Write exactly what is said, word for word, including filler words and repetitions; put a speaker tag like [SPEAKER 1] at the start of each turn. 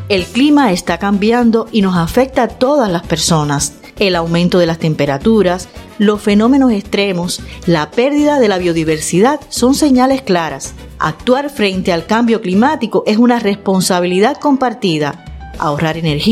[SPEAKER 1] El clima está cambiando y nos afecta a todas las personas. El aumento de las temperaturas, los fenómenos extremos, la pérdida de la biodiversidad son señales claras. Actuar frente al cambio climático es una responsabilidad compartida. Ahorrar energía